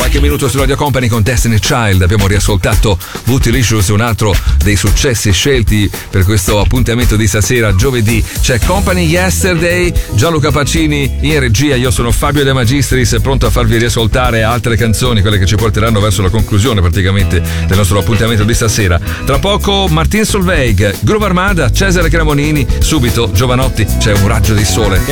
qualche minuto su Radio Company con Destiny Child. Abbiamo riascoltato Bootylicious, un altro dei successi scelti per questo appuntamento di stasera, giovedì. C'è Company Yesterday, Gianluca Pacini in regia, io sono Fabio De Magistris, pronto a farvi riascoltare altre canzoni, quelle che ci porteranno verso la conclusione praticamente del nostro appuntamento di stasera. Tra poco Martin Solveig, Groove Armada, Cesare Cremonini, subito Giovanotti, c'è un raggio di sole.